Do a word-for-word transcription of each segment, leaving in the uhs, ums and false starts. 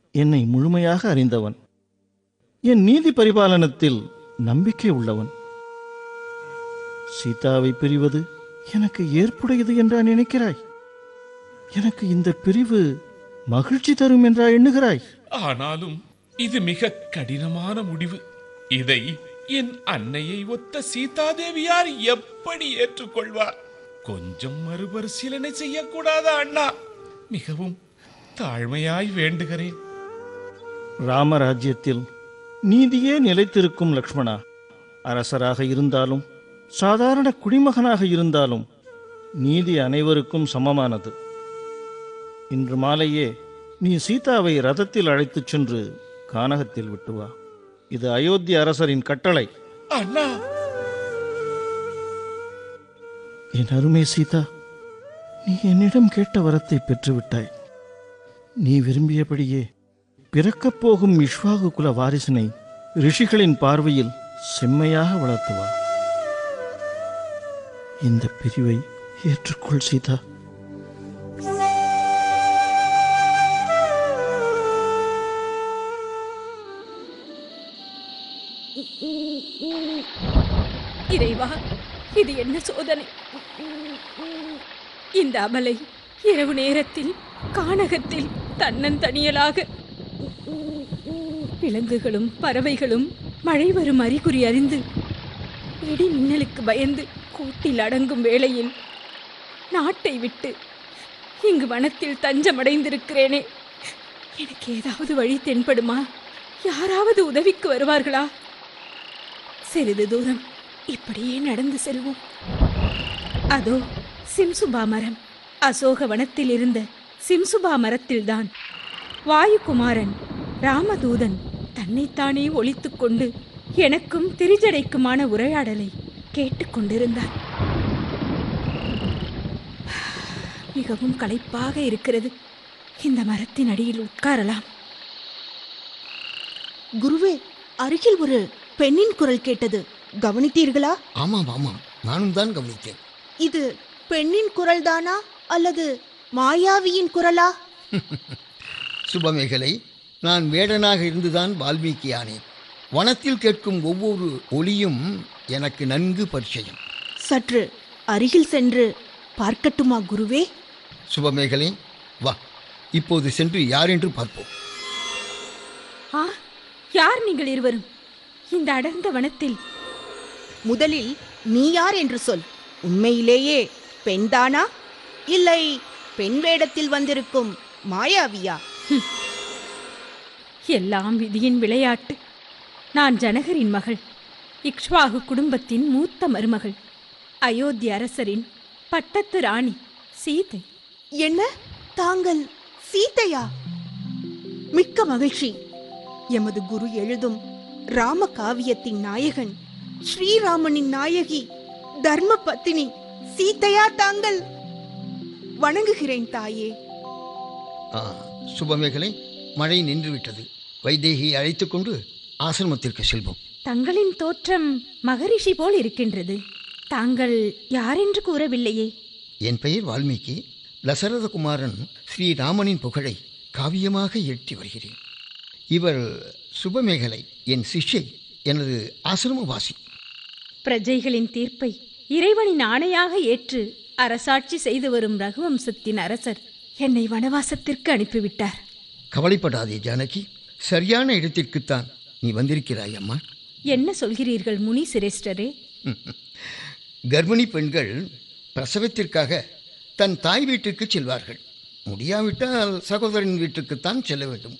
என்னை முழுமையாக அறிந்தவன். என் நீதி பரிபாலனத்தில் நம்பிக்கை உள்ளவன். சீதாவை பிரிவது எனக்கு ஏற்புடையது என்றா நினைக்கிறாய்? எனக்கு இந்த பிரிவு மகிழ்ச்சி தரும் என்றா எண்ணுகிறாய்? ஆனாலும் இது மிக கடினமான முடிவு. இதை என் அன்னையை ஒத்த சீதாதேவியார் எப்படி ஏற்றுக்கொள்வார்? கொஞ்சம் மறுபரிசீலனை செய்யக்கூடாதா அண்ணா? மிகவும் தாழ்மையாய் வேண்டுகிறேன். ராமராஜ்யத்தில் நீதியே நிலைத்திருக்கும் லக்ஷ்மணா. அரசராக இருந்தாலும் சாதாரண குடிமகனாக இருந்தாலும் நீதி அனைவருக்கும் சமமானது. இன்று மாலையே நீ சீதாவை ரதத்தில் அழைத்துச் சென்று கானகத்தில் விட்டு வா. இது அயோத்தி அரசரின் கட்டளை. அண்ணா, என் அருமை சீதா, நீ என்னிடம் கேட்ட வரத்தை பெற்றுவிட்டாய். நீ விரும்பியபடியே பிறக்கப் போகும் இஷ்வாகு குல வாரிசினை ரிஷிகளின் பார்வையில் செம்மையாக வளர்த்துவா. இந்த பிரிவை ஏற்றுக்கொள் சீதா. இறைவா, இது என்ன சோதனை? இந்த அமலை இரவு நேரத்தில் கானகத்தில் தன்னந்தனியலாக. விலங்குகளும் பறவைகளும் மழை வரும் அறிகுறி அறிந்து இடி மின்னலுக்கு பயந்து கூட்டில் அடங்கும் வேளையில் நாட்டை விட்டு இங்கு வனத்தில் தஞ்சமடைந்திருக்கிறேனே. எனக்கு ஏதாவது வழி தென்படுமா? யாராவது உதவிக்கு வருவார்களா? சிறிது தூரம் இப்படியே நடந்து செல்வோம். அதோ சிம்சுபா மரம். அசோக வனத்தில் இருந்த சிம்சுபா மரத்தில்தான் வாயுகுமாரன் ராமதூதன் தன்னைத்தானே ஒளித்துக் கொண்டு எனக்கும் திரிஜடைக்குமான உரையாடலை கேட்டுக்கொண்டிருந்தார். மிகவும் களைப்பாக இருக்கிறது. இந்த மரத்தின் அடியில் உட்காரலாம். குருவே, அருகில் ஒரு பெண்ணின் குரல் கேட்டது. கவனித்தீர்களா? ஆமாம் ஆமாம், நானும் தான் கவனித்தேன். இது பெண்ணின் குரல் தானா அல்லது மாயாவியின் குரலா? சுபமேகலை, நான் வேடனாக இருந்துதான் வால்மீகி ஆனேன். வனத்தில் கேட்கும் ஒவ்வொரு ஒலியும் எனக்கு நன்கு பரிச்சயம். சற்று அருகில் சென்று பார்க்கட்டுமா குருவே? சுபமேகலை, வா, இப்போது சென்று யார் என்று பார்ப்போம். ஆ, யார் நீங்கள் இருவரும் இந்த அடர்ந்த வனத்தில்? முதலில் நீ யார் என்று சொல். உண்மையிலேயே பெண்தானா இல்லை பெண் வேடத்தில் வந்திருக்கும் மாயாவியா? எல்லாம் விதியின் விளையாட்டு. நான் ஜனகரின் மகள், இக்ஷ்வாகு குடும்பத்தின் மூத்த மருமகள், அயோத்தி அரசரின் பட்டத்து ராணி சீதை. என்ன, தாங்கள் சீதையா? மிக்க மகிழ்ச்சி. எமது குரு எழுதும் ராம காவியத்தின் நாயகன், ஸ்ரீராமனின் நாயகி, தர்ம பத்தினி சீதையா தாங்கள்? வணங்குகிறேன் தாயே. ஆ, சுபமேகலை, மழை நின்றுவிட்டது. வைதேகியை அழைத்துக் கொண்டு ஆசிரமத்திற்கு செல்வோம். தங்களின் தோற்றம் மகரிஷி போல் இருக்கின்றது. தாங்கள் யாரென்று கூறவில்லையே. என் பெயர் வால்மீகி. தசரதகுமாரன் ஸ்ரீராமனின் புகழை காவியமாக இயற்றி வருகிறேன். இவர் சுபமேகலை, என் சிஷ்யை, எனது ஆசிரமவாசி. பிரஜைகளின் தீர்ப்பை இறைவனின் ஆணையாக ஏற்று அரசாட்சி செய்து வரும் ரகுவம்சத்தின் அரசர் என்னை வனவாசத்திற்கு அனுப்பிவிட்டார். கவலைப்படாதே ஜானகி, சரியான இடத்திற்குத்தான் நீ வந்திருக்கிறாய் அம்மா. என்ன சொல்கிறீர்கள் முனி சிரேஷ்டரே? கர்ப்பிணி பெண்கள் பிரசவத்திற்காக தன் தாய் வீட்டுக்கு செல்வார்கள். முடியாவிட்டால் சகோதரன் வீட்டுக்குத்தான் செல்ல வேண்டும்.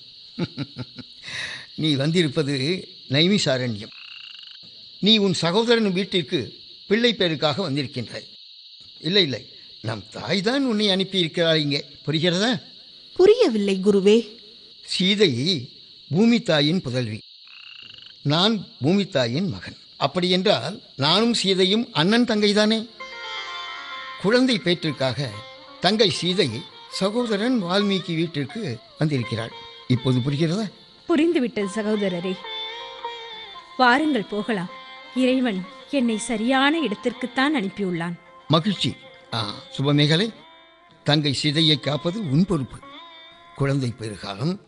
நீ வந்திருப்பது நைமிசாரண்யம். நீ உன் சகோதரன் வீட்டிற்கு பிள்ளை பேருக்காக வந்திருக்கின்றாய். இல்லை இல்லை, நம் தாய் தான் உன்னை அனுப்பியிருக்கிறாய். இங்கே புரிகிறதா? புரியவில்லை குருவே. சீதை பூமி தாயின் புதல்வி, நான் பூமி தாயின் மகன். அப்படியென்றால் நானும் சீதையும் அண்ணன் தங்கைதானே. குழந்தை பேற்றிற்காக தங்கை சீதை சகோதரன் வால்மீகி வீட்டிற்கு வந்திருக்கிறாள். இப்போது புரிகிறதா? புரிந்துவிட்டது சகோதரரே. வாருங்கள் போகலாம். இறைவன் என்னை சரியான இடத்திற்குத்தான் அனுப்பியுள்ளான். மகிழ்ச்சி. ஆ, சுபமேகலை, தங்கை சீதையை காப்பது உன் பொறுப்பு. குழந்தை பெருகாலம்